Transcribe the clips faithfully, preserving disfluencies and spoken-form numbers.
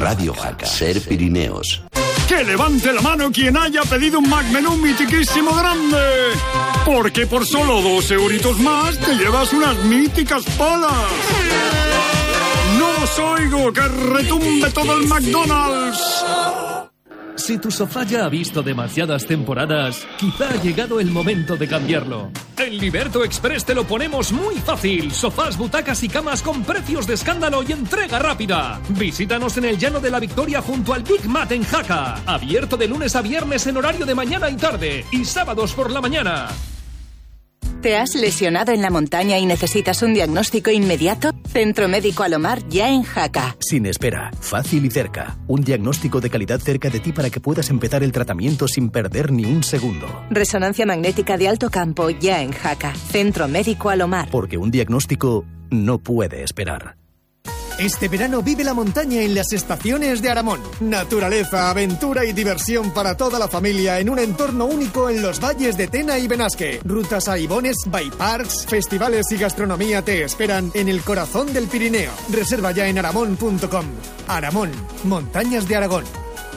Radio Jaca. Ser Pirineos. Que levante la mano quien haya pedido un McMenú mitiquísimo grande. Porque por solo dos euritos más te llevas unas míticas palas. No os oigo, que retumbe todo el McDonald's. Si tu sofá ya ha visto demasiadas temporadas, quizá ha llegado el momento de cambiarlo. En Liberto Express te lo ponemos muy fácil. Sofás, butacas y camas con precios de escándalo y entrega rápida. Visítanos en el Llano de la Victoria junto al Big Mat en Jaca. Abierto de lunes a viernes en horario de mañana y tarde. Y sábados por la mañana. ¿Te has lesionado en la montaña y necesitas un diagnóstico inmediato? Centro Médico Alomar ya en Jaca. Sin espera, fácil y cerca. Un diagnóstico de calidad cerca de ti para que puedas empezar el tratamiento sin perder ni un segundo. Resonancia magnética de alto campo ya en Jaca. Centro Médico Alomar. Porque un diagnóstico no puede esperar. Este verano vive la montaña en las estaciones de Aramón. Naturaleza, aventura y diversión para toda la familia en un entorno único en los valles de Tena y Benasque. Rutas a Ibones, bike parks, festivales y gastronomía te esperan en el corazón del Pirineo. Reserva ya en aramón punto com. Aramón, Montañas de Aragón.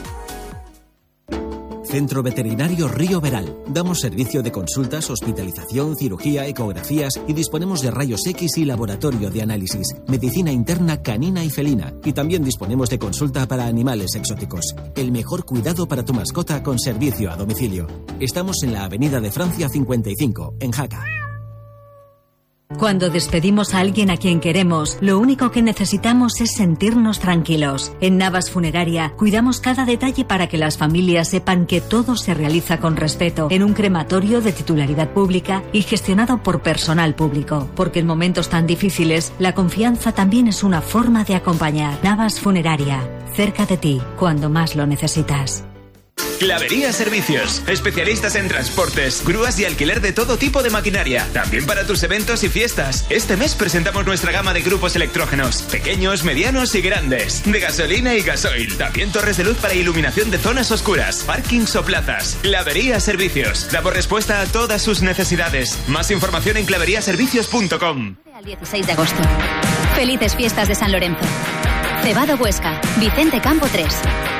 Centro Veterinario Río Veral. Damos servicio de consultas, hospitalización, cirugía, ecografías y disponemos de rayos X y laboratorio de análisis, medicina interna canina y felina. Y también disponemos de consulta para animales exóticos. El mejor cuidado para tu mascota con servicio a domicilio. Estamos en la Avenida de Francia cincuenta y cinco, en Jaca. Cuando despedimos a alguien a quien queremos, lo único que necesitamos es sentirnos tranquilos. En Navas Funeraria cuidamos cada detalle para que las familias sepan que todo se realiza con respeto, en un crematorio de titularidad pública y gestionado por personal público. Porque en momentos tan difíciles, la confianza también es una forma de acompañar. Navas Funeraria, cerca de ti, cuando más lo necesitas. Clavería Servicios, especialistas en transportes, grúas y alquiler de todo tipo de maquinaria, también para tus eventos y fiestas. Este mes presentamos nuestra gama de grupos electrógenos, pequeños, medianos y grandes, de gasolina y gasoil, también torres de luz para iluminación de zonas oscuras, parkings o plazas. Clavería Servicios, damos respuesta a todas sus necesidades. Más información en clavería servicios punto com. Al dieciséis de agosto. Felices fiestas de San Lorenzo. Cebado Huesca, Vicente Campo tres.